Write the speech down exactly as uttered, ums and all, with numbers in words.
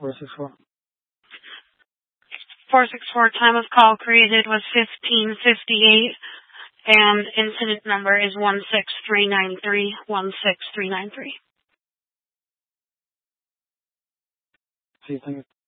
four six four. four six four, time of call created was fifteen fifty-eight, and incident number is one six three nine three, one six three nine three. See, thank you.